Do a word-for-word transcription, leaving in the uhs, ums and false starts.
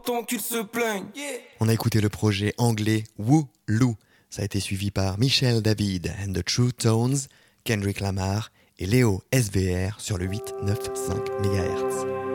Tant qu'ils se plaignent. Yeah. On a écouté le projet anglais Woo Lou. Ça a été suivi par Michel David and the True Tones, Kendrick Lamar et Léo S V R sur le huit neuf cinq mégahertz.